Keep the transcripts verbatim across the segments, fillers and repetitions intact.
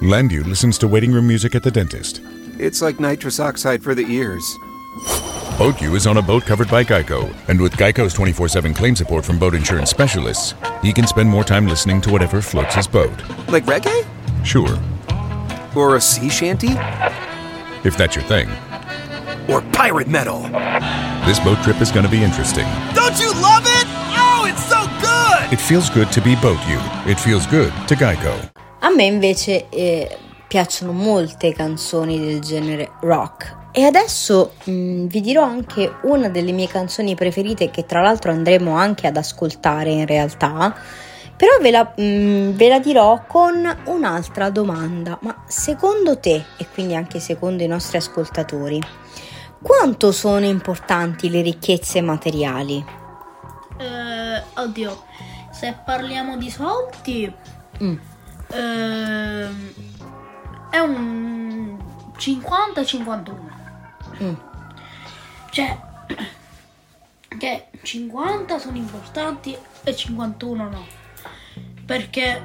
Landu listens to waiting room music at the dentist. It's like nitrous oxide for the ears. BoatU is on a boat covered by Geico, and with Geico's twenty-four seven claim support from boat insurance specialists, he can spend more time listening to whatever floats his boat. Like reggae? Sure, Or a sea shanty? if that's your thing. Or pirate metal? This boat trip is going to be interesting. Don't you love it? Oh, it's so good! It feels good to be BoatU. It feels good to Geico. A me invece eh, piacciono molte canzoni del genere rock. E adesso mh, vi dirò anche una delle mie canzoni preferite, che tra l'altro andremo anche ad ascoltare in realtà, però ve la, mh, ve la dirò con un'altra domanda. Ma secondo te, e quindi anche secondo i nostri ascoltatori, quanto sono importanti le ricchezze materiali? Eh, oddio, se parliamo di soldi, Mm. ehm, è un cinquanta cinquantuno. Mm. Cioè, che cinquanta sono importanti e cinquantuno no. Perché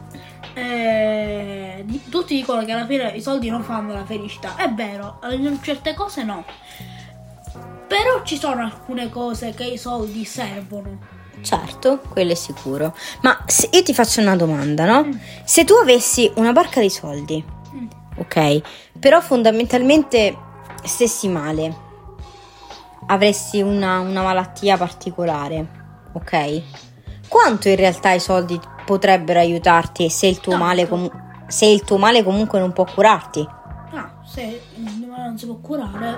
eh, di- tutti dicono che alla fine i soldi non fanno la felicità. È vero, in certe cose no. Però ci sono alcune cose che i soldi servono. Certo, quello è sicuro. Ma se io ti faccio una domanda, no? Se tu avessi una barca di soldi, Mm. ok, però fondamentalmente stessi male, avresti una, una malattia particolare, ok? Quanto in realtà i soldi potrebbero aiutarti se il tuo Tanto. male comu- se il tuo male comunque non può curarti? Ah, se il male non si può curare,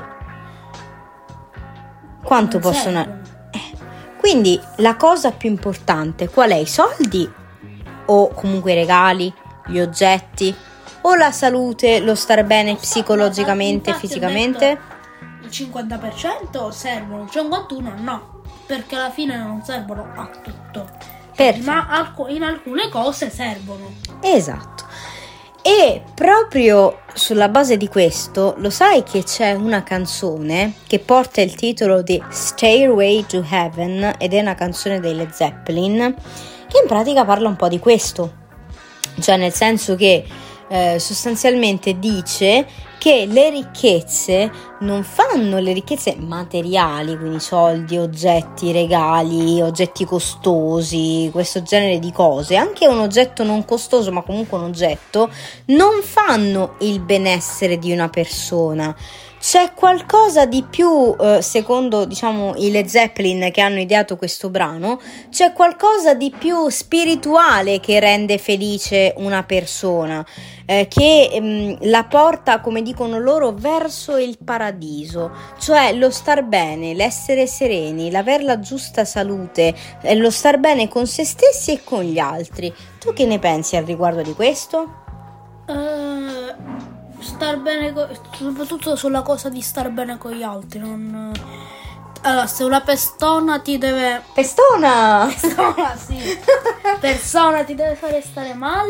Quanto non possono... servono. Quindi la cosa più importante qual è? I soldi o comunque i regali, gli oggetti o la salute, lo star bene psicologicamente e Infatti ho fisicamente? detto il cinquanta per cento servono, il cinquantuno no, perché alla fine non servono a tutto. Perfetto. Ma alc- in alcune cose servono. Esatto. E proprio sulla base di questo, lo sai che c'è una canzone che porta il titolo di Stairway to Heaven ed è una canzone dei Led Zeppelin che in pratica parla un po' di questo, cioè nel senso che eh, sostanzialmente dice che le ricchezze non fanno le ricchezze materiali, quindi soldi, oggetti, regali, oggetti costosi, questo genere di cose, anche un oggetto non costoso ma comunque un oggetto, non fanno il benessere di una persona. C'è qualcosa di più, eh, secondo diciamo i Led Zeppelin che hanno ideato questo brano, c'è qualcosa di più spirituale che rende felice una persona, eh, che ehm, la porta, come dicono loro, verso il paradiso, cioè lo star bene, l'essere sereni, l'aver la giusta salute, eh, lo star bene con se stessi e con gli altri. Tu che ne pensi al riguardo di questo? Eh, star bene, co- soprattutto sulla cosa di star bene con gli altri. Non... Allora, se una persona ti deve. Pestona! Persona, sì. Persona ti deve fare stare male.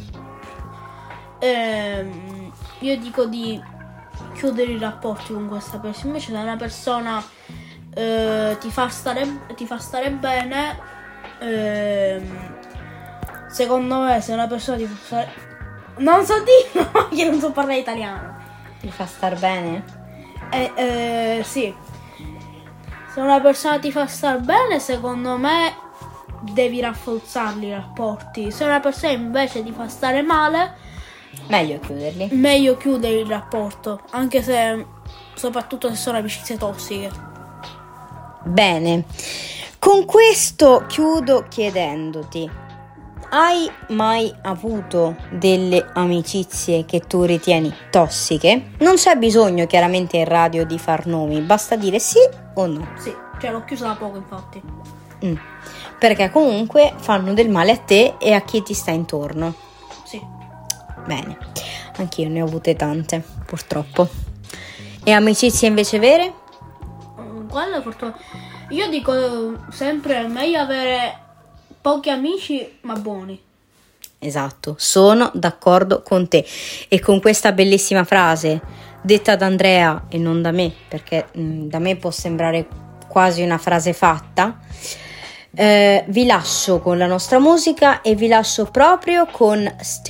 ehm, io dico di chiudere i rapporti con questa persona. Invece, se una persona eh, ti fa stare, ti fa stare bene, ehm, secondo me, se una persona ti fa stare. Non so dire, io non so parlare italiano. Ti fa star bene? Eh, eh, sì. Se una persona ti fa star bene, secondo me devi rafforzarli i rapporti. Se una persona invece ti fa stare male, Meglio chiuderli. meglio chiudere il rapporto, anche se, soprattutto se sono amicizie tossiche. Bene, con questo chiudo chiedendoti: hai mai avuto delle amicizie che tu ritieni tossiche? Non c'è bisogno chiaramente in radio di far nomi, basta dire sì o no. Sì, cioè l'ho chiusa da poco, infatti. Mm. Perché comunque fanno del male a te e a chi ti sta intorno. Sì. Bene, anch'io ne ho avute tante, purtroppo. E amicizie invece vere? Mm, Quello è fortuna. Io dico sempre è meglio avere pochi amici ma buoni. Esatto, sono d'accordo con te. E con questa bellissima frase detta da Andrea e non da me, perché mh, da me può sembrare quasi una frase fatta, eh, vi lascio con la nostra musica e vi lascio proprio con